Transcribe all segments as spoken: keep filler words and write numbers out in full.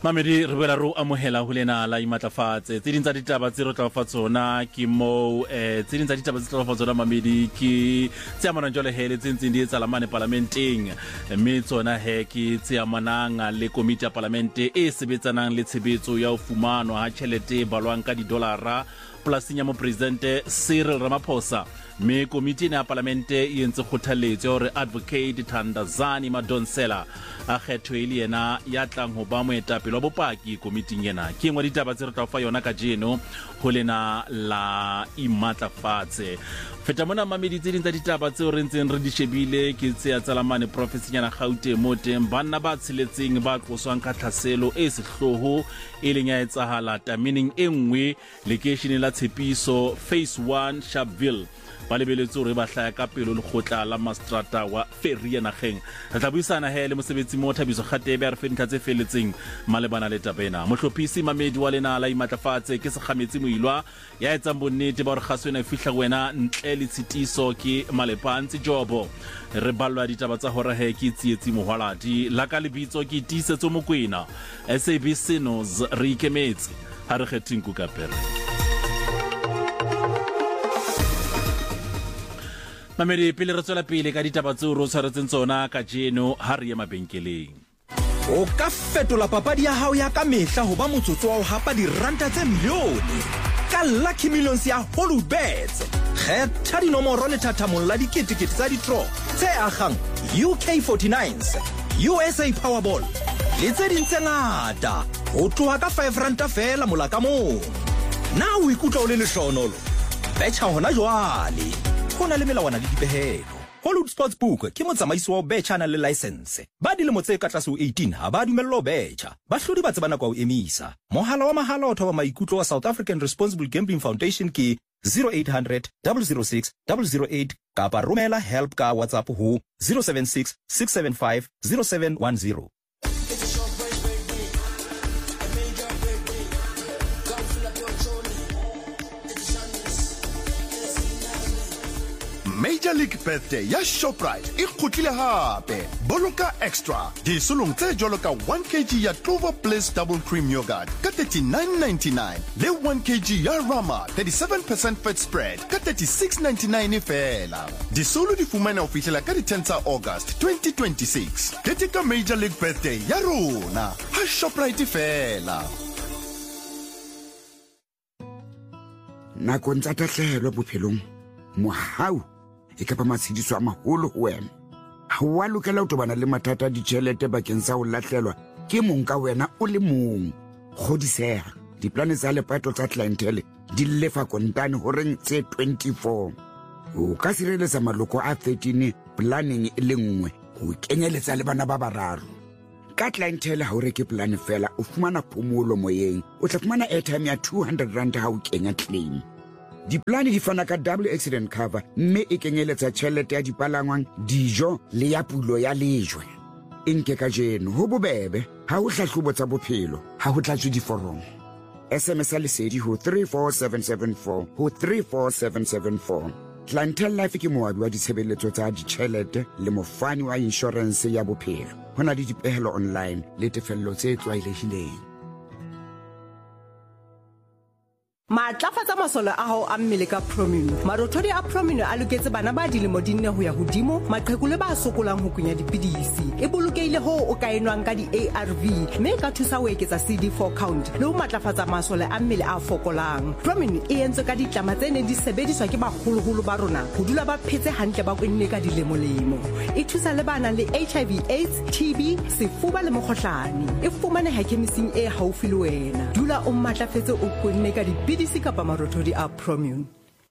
Mamedi re boela ro amohela ho lena la imatlafatse tse ding tsa ditaba tse re tla fa tsona ke mo eh tse ding tsa ditaba tse tla fa tsona Mamedi ke tse amanang jole hele tse ntseng di etsa la mane parlamenteng mme tsona he ke tse amanang le komiti ya parlamente e sebetsanang le tshebetso ya ho fumanwa ha tjhelete balwang ka di dollara polasing ya mo presidente Cyril Ramaphosa me komiti ya parlamente e entse kgothaletso hore advocate Thandazani Madonsela a kgethwe le yena ya tlang ho ba moetapele wa bopaki komiting ena ke engwe ditaba tse re tla fa yona ka jeno ho lena la imatlafatse feta mona Mamedi tse ding tsa ditaba tse re ntseng re di shebile ke tse ya tsalamane province ya Gauteng mo teng banna ba tshiletseng ba tloswang ka tlhaselo e sehloho e leng ya etsahala tameneng engwe lekeshene la Tshepiso phase one Sharpeville ba lebeletse hore ba hlaya ka pelo lekgotla la Mastrata wa Ferry nageng re tla buisana he le mosebetsi mo Thabiso Kgatebe re fentha tse feletseng malebana le tabena mohlophisi Mamedi wa lena la imatlafatse ke segametsi moilwa ya etsang bonnete ba hore gaswena e fihla wena ntle le tshitiso ke malepantsi jobo re balwa ditaba tsa hore he ke tsietsi mohwaladi la ka lebitso ke tisetso mokwena S A B C News re ikemetse ha re kgething ka pere Mamedi pele re tswela pele ka ditaba tse ro tshwaretseng tsona ka jeno ha re ya mabenkeleng o ka fetola papadi ya hao ya ka mehla ho ba motsotso wa ho hapa diranta tse milione ka Lucky Millions ya Holubets kgetha dinomoro le thathamong la diketekete tsa di-draw tse agang U K forty-nines U S A Powerball le tse ding tse ngata ho tloha ka five ranta fela mola ka mong na o ikutlwa o le lehlohonolo betjha hona jwale hona le melawana le dipehelo Hollywood Sportsbook ke motsamaisi wa betjha na le license ba dilemo tse ka tlase ho eighteen ha ba dumellwa ho betjha bahlodi ba tsebana kwa o emisa mohala wa mahala o thoba maikutlo wa South African Responsible Gambling Foundation ke zero eight hundred double zero six double zero eight kapa romela help ka WhatsApp ho zero seven six six seven five zero seven one zero Major League Birthday ya Shoprite e kgutlile hape boloka extra di solong tse joloka one kilogram ya Clover Bliss double cream yogurt ka thirty-nine ninety-nine le one kilogram ya Rama thirty-seven percent fat spread ka thirty-six ninety-nine fela di solo di fumana ho fihlela ka di ten tsa August twenty twenty-six ketika Major League Birthday ya rona ha Shoprite fela na kontsa tahlelo bophelong mohau e ka ba matshidiso a maholo ho wena ha wa lokela ho tobana le mathata di tjhelete bakeng sa ho lahlelwa ke mong ka wena o le mong kgodiseha diplane tsa lepato tsa clientele di lefa kontane ho reng tse twenty-four o ka sireletsa maloko a thirteen planning e le nngwe ho kenyeletsa le bana ba bararo ka clientele ha o reke plan fela o fumana phomolo moyeng o tla fumana airtime ya two hundred rand ha o kenya claim diplane di fana ka double accident cover mme e kenyeletsa tjhelete ya dipalangwang dijo le ya pulo ya lejwe enke ka jeno ho bobebe ha o hlahlobo tsa bophelo ha ho tlatswe diforomo S M S a lesedi ho three four seven seven four ho three four seven seven four Clientele Life ke moabi wa ditshebeletso tsa ditjhelete le mofani wa insurance ya bophelo hona le dipehelo online le tefello tse tlwaelehileng Matlafatsa masole a hao a mmele ka Promino. Marothodi a Promino a loketse bana ba dilemo dinne ho ya hodimo, maqheku le ba sokolang ho kunya dipidisi. E bolokeile ho o ka enwang ka di A R V, mme ka thusa ho eketsa C D four count le ho matlafatsa masole a mmele a fokolang. Promino e entse ka ditlama tse ne di sebediswa ke baholo-holo ba rona ho dula ba phetse hantle ba kwenne ka dilemo-lemo. E thusa le bana le H I V AIDS, T B, sefuba le mokgohlane. E fumaneha kemising e haufi le wena. Dula o matlafetse o kwenne ka dipidisi kapa marothodi a Promune.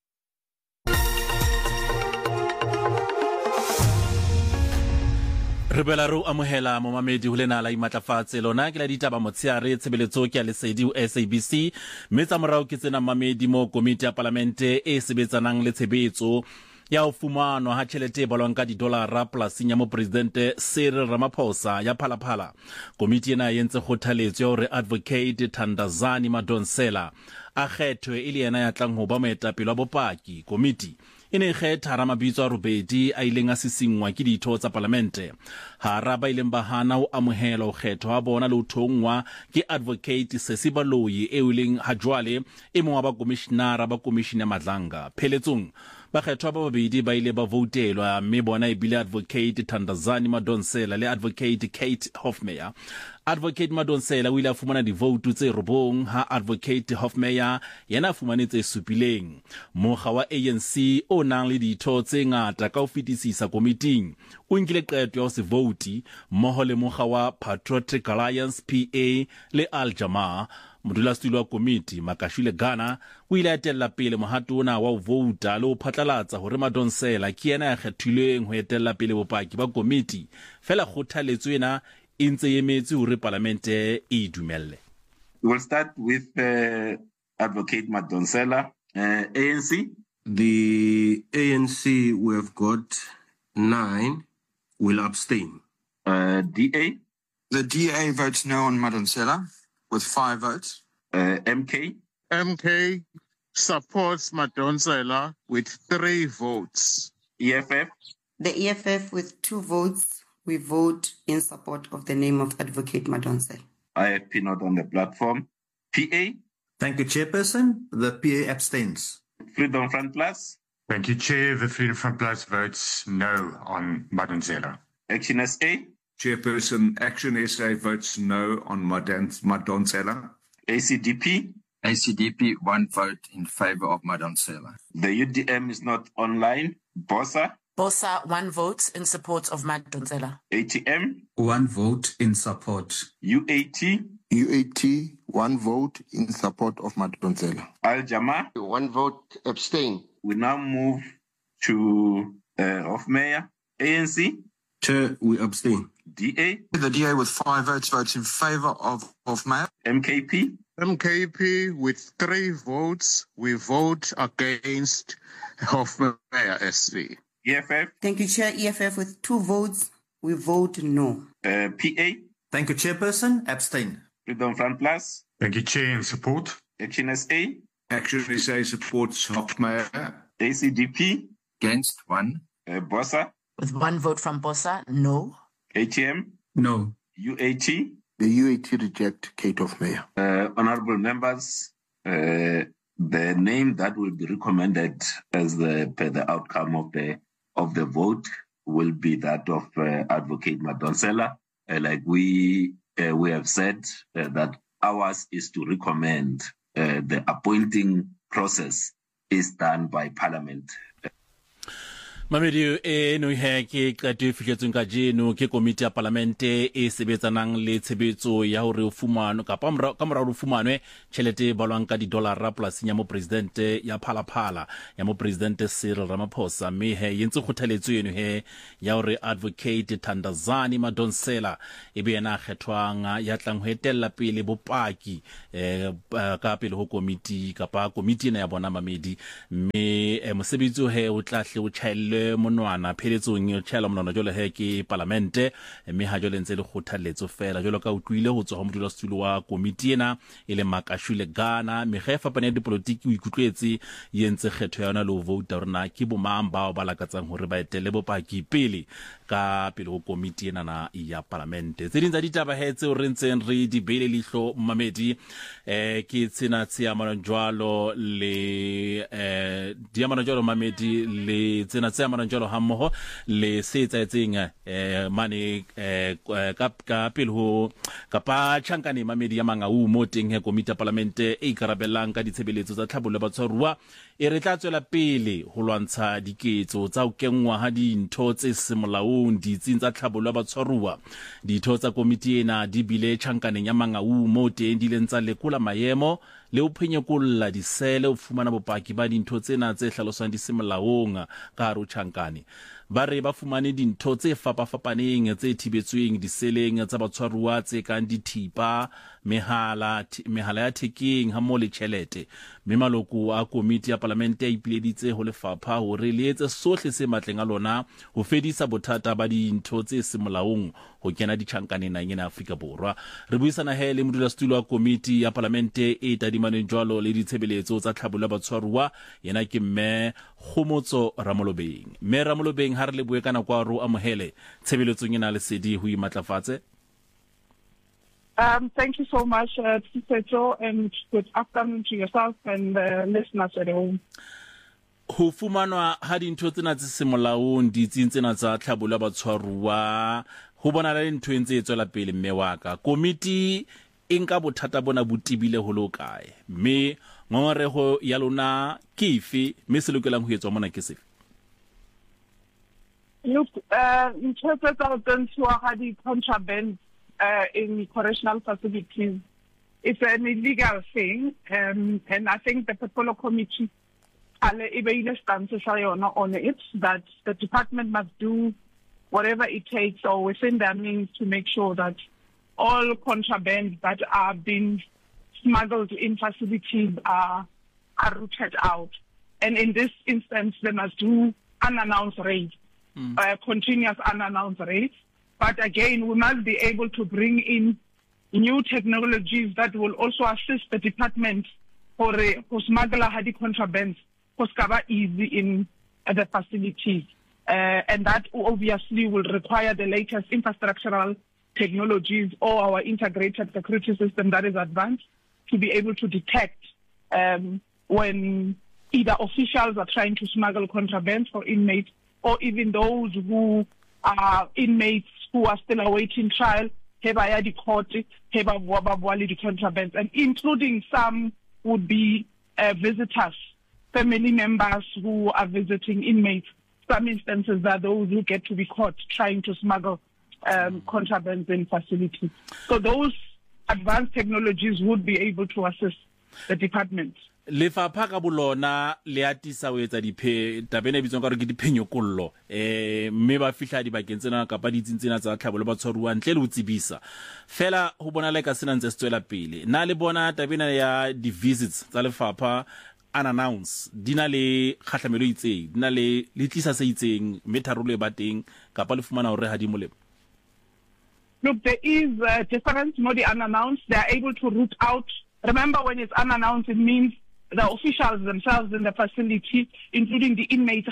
re bela ro amohela mo Mamedi ho lena la imatlafatse lona ke la ditaba motsheare tshebeletso ke ya lesedi ho S A B C metsa morao ke tsena Mamedi mo komiti ya parlamente e sebetsanang le tshebetso ya ho fumanwa ha tjhelete e balwang ka di-dollara polasing ya mo presidente Cyril Ramaphosa ya phalaphala komiti ena e entse kgothaletso hore advocate Thandazani Madonsela a kgethwe e le yena ya tlang ho ba moetapele wa bopaki komiti e ne kgetha ramabitso a robedi a ileng a sisingwa ke ditho tsa palamente. Hara ba ileng ba hana ho amohela ho kgetho wa bona le ho thongwa ke Advocate Sesi Baloyi e ileng ha jwale e mong wa ba komishenara ba komishene ya Madlanga. Pheletsong bakgethwa ba babedi ba ile ba votelwa mme bona e bile Advocate Thandazani Madonsela le Advocate Kate Hofmeyer. Advocate Madonsela o ile a fumana divote tse robong ha Advocate Hofmeyer yena a fumane tse supileng. Mokga wa A N C o nang le ditho tse ngata ka ho fetisisa komiting o nkile qeto ya ho se vote mmoho le mokga wa Patriotic Alliance P A le Al Jamaa. Modulasetulo wa komiti Makashule Gana o ile a etella pele mohato ona wa ho vouta le ho phatlalatsa hore Madonsela ke yena ya kgethilweng ho etella pele bopaki ba komiti fela kgothaletso ena e ntse emetse hore parlamente e dumelle. We'll start with uh, Advocate Madonsela, uh, A N C. The A N C, we have got nine, will abstain. Uh, D A. The D A votes no on Madonsela with five votes. Uh, M K. M K supports Madonsela with three votes. E F F. The E F F with two votes, we vote in support of the name of Advocate Madonsela. I F P not on the platform. P A. Thank you, Chairperson. The P A abstains. Freedom Front Plus. Thank you, Chair. The Freedom Front Plus votes no on Madonsela. Action S A. Chairperson, Action S A votes no on Madonsela. A C D P. A C D P, one vote in favor of Madonsela. The U D M is not online. Bossa. Bossa, one vote in support of Madonsela. A T M. One vote in support. U A T. U A T, one vote in support of Madonsela. Al Jamaa. One vote abstain. We now move to uh, Hofmeyer. A N C. Chair, we abstain. D A. The D A with five votes votes in favor of Hofmeyer. M K P. M K P with three votes, we vote against Hofmeyer S V. E F F. Thank you, Chair. E F F with two votes, we vote no. Uh, P A. Thank you, Chairperson. Abstain. Freedom Front Plus. Thank you, Chair, in support. Action S A. Action S A supports Hofmeyer. A C D P. Against one. Uh, Bossa. With one vote from Bossa, no. A T M. No. U A T. The U A T reject Kate Hofmeyer. Uh, honorable members, uh, the name that will be recommended as the per the outcome of the of the vote will be that of uh, Advocate Madonsela. Uh, like we uh, we have said uh, that ours is to recommend uh, the appointing process is done by Parliament. Mamedi e no he ke qeto e fihletsweng ka jeno ke komiti ya parlamente e sebetsanang le tshebetso ya hore o fumano ka pamra ka mora o fumanwe tšhelete balwang ka di dollara polasing ya mo president ya phalaphala ya mo president Cyril Ramaphosa mme he yentse khothaletso eno he ya hore Advocate Thandazani Madonsela e be yena kgethwang ya tlang ho etella pele bopaki eh ka pele ho komiti ka pa komiti ena ya bona mamedi mme mosebetsi he o tla hle o tšhaelle monwana pheletsong yo tšhaela monwana jole he ke parlamente mme ha jole ntse le khothaletso fela jole ka utlwile ho tswa ho modulasetulo wa komiti ena e le Makashule Gana me ge fapane ya dipolitiki o ikutlwetse yentse kgetho ya yona le ho vote rona ke bomang bao ba lakatsang hore ba etele bopaki pele ka pele ho komiti ena na ya parlamente tse dintsa ditaba hetse o rentseng re di bele lihlo mamedi eh ke tsena tsia manjwalo le eh dia manjwalo mamedi le tsena tsia manjwalo ha mmoho le se tsaetseng eh mane eh ka ka pele ho ka pa chankane mamedi ya manga u mo teng he komiti ya parlamente e ikarabellang ka ditshebeletso tsa tlhabollo ba tshwarua e re tla tswela pele ho lwantsha diketso tsa o kengwa ha dintho tse semolaong ditsi tsa tlhabollo ba tshwarua ditho tsa komiti ena di bile chankaneng ya manga u mo teng di lentsa lekola maemo le o phenyekolla disele o fumana bopaki ba dintho tsena tse hlalosang di semolaong ka haro chankane ba re ba fumane dintho tse fapafapaneng tse thibetsweng diseleng tsa batshwaruwa tse kang dithipa mehala mehala ya thekeng ha mo le tšhelete. Mme maloko a komiti ya palamente a ipileditse ho lefapha hore le etse sohle se matleng a lona ho fedisa bothata ba dintho tse se molaong ho kena ditjhankaneng naheng ya Afrika Borwa. Re buisana he le modulasetulo wa komiti ya palamente e tadimaneng jwalo le ditshebeletso tsa tlhabollo ya batshwaruwa, yena ke mme Khomotso Ramolobeng. Mme Ramolobeng, ha re le bue ka nako a ro amohele tshebeletsong ena le sedi ho imatlafatse. Um, thank you so much, uh, Tseto, and good afternoon to yourself and the uh, listeners at home. Ho fumanwa ha dintho tsena tse se molaong ditsing tsena tsa tlhabollo ya batshwaruwa ho bona le ntho entse e tswela pele mme wa ka. Komiti e nka bothata bona bo tibile ho lo kae, mme ngongorego ya lona ke efe, mme se lokelang ho etswa mona ke sefe? Look, uh, in terms of the contraband uh, in correctional facilities, it's an illegal thing, um, and I think the Portfolio Committee on it, that the department must do whatever it takes or within their means to make sure that all contraband that are being smuggled in facilities are, are rooted out. And in this instance, they must do unannounced raids, mm. uh, continuous unannounced raids. But again, we must be able to bring in new technologies that will also assist the department for for smuggler hadi contrabands, for scaba easy in uh, the facilities. Uh, and that obviously will require the latest infrastructural technologies or our integrated security system that is advanced to be able to detect um, when either officials are trying to smuggle contraband for inmates or even those who are inmates who are still awaiting trial, the court, the contraband, and including some would be uh, visitors, family members who are visiting inmates. Some instances are those who get to be caught trying to smuggle um, contraband in facilities. So those advanced technologies would be able to assist the department. Lefapha ka bolona le atisa ho etsa diphe tabene bitsong ka re ke diphenyo kollo eh mme ba fihla di bakeng tsena ka pa ditsintsena tsa tlhabolo ba tshwaruwa ntle le ho tsibisa fela ho bona le ka sena ntse se tswela pele na le bona tabena ya di visits tsa lefapha unannounced dina le khatlamelo itseng dina le le tlisa se itseng mme tharolo e bateng ka pa le fumana hore ha di molemo? Look, there is a difference. More the unannounced, they are able to root out. Remember, when it's unannounced, it means the officials themselves in the facility, including the inmates,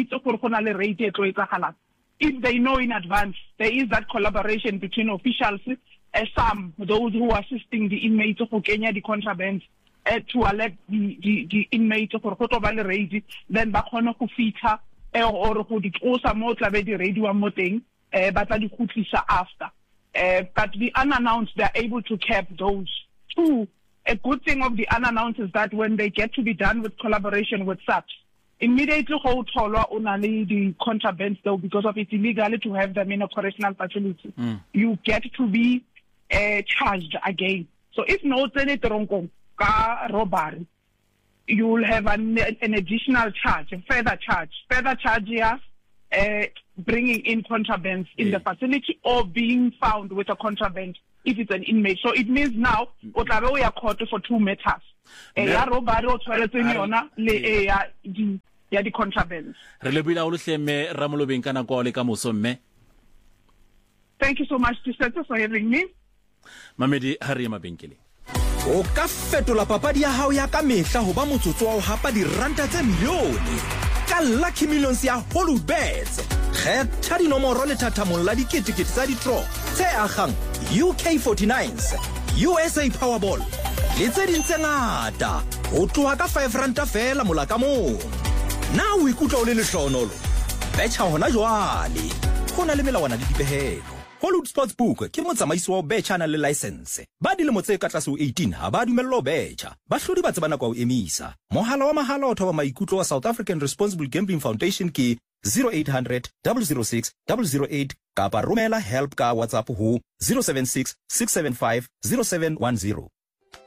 if they know in advance, there is that collaboration between officials, uh, some, those who are assisting the inmates of Kenya, the contraband, uh, to alert the, the, the inmates of Kotobale, then back on a feature, or who did also more the radio and moting, but after. Uh, but the unannounced, they're able to cap those. Two, a good thing of the unannounced is that when they get to be done with collaboration with S A P S, immediately hold Tolwa only the contrabands though, because of it's illegal to have them in a correctional facility. Mm. You get to be uh, charged again. So if no ka robbery, you will have an, an additional charge, a further charge. Further charge here, uh, bringing in contrabands in yeah. the facility or being found with a contraband if it's an inmate. So it means now o tla be o ya court for two matters. Eh ya robbery o tshwaretseng yona le e ya di ya di contrabands. Re le buile a lo hleme Ramolobeng kana kwa le ka moso mme. Thank you so much Tseto for having me. Mamedi ha re mabenkele. O ka fetola papadi ya hao ya ka mehla ho ba motsotso wa ho hapa di ranta tse milione. Ka Lucky Millions ya Holubets. Kgetha dinomoro le thathamong la diketekete tsa di-draw tse agang U K forty-nines, U S A Powerball le tse ding tse ngata ho tloha ka five ranta fela mola ka mong. Na o ikutlwa o le lehlonolo? Betcha hona jwale. Ho na le melawana le dipehelo. Hollywood Sportsbook ke motsamaisi wa betcha na le license. Ba dilemo tse ka tlase ho eighteen ha ba dumello betcha. Ba hlodi ba tsebana kwa o emisa. Mohala wa mahala o thoba maikutlo wa South African Responsible Gambling Foundation ke zero eight hundred, zero zero six, zero zero eight kapa romela help ka WhatsApp ho zero seven six, six seven five, zero seven one zero.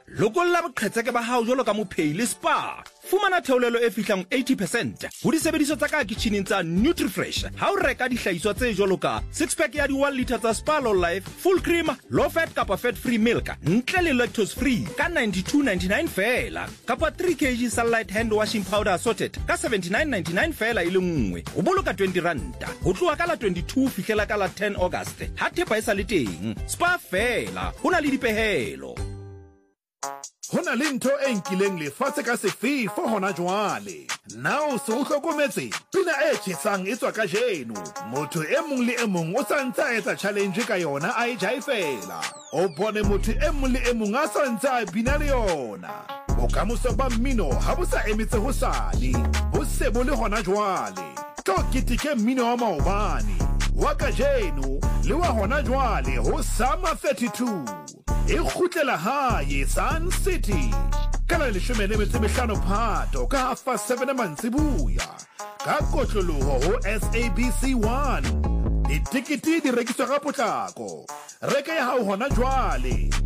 lokolla boqhetseke ba hao jolo ka mophei le spa. Fumana theolelo e fihlang eighty percent ho disebediswa tsa ka kitcheneng tsa Nutrifresh ha o reka dihlahiswa tse jolo ka six pack ya di one litre tsa Spa Low Life full cream low fat kapa fat free milk ntle le lactose free ka ninety-two ninety-nine fela, kapa three kilograms Sunlight hand washing powder assorted ka seventy-nine ninety-nine fela ile nngwe o boloka twenty rand ho tloha ka la twenty-two fihlela ka la ten August ha thepa e sa le teng. Spa fela hona le dipehelo. Hona le ntho e nkileng lefatshe ka sefefo hona jwale. Now so hlokometse pina e tjhesang e tswa ka jeno. Motho e mong le e mong o sa ntse a etsa challenge ka yona a e jaifela. O bone motho e mong le e mong a sa ntse a bina le yona. Bokamoso ba mmino ha bo sa emetse ho sale, bo se bo le hona jwale. Tlo kitike mmino wa maobane wa ka jeno le wa hona jwale ho Summer thirty-two. E khutlela hae Sun City ka la leshome le metso e mehlano Phato ka half past seven mantsibuya ka kotloloho ho S A B C one. Ditikiti di rekiswa ka potlako. Reka ya hao hona jwale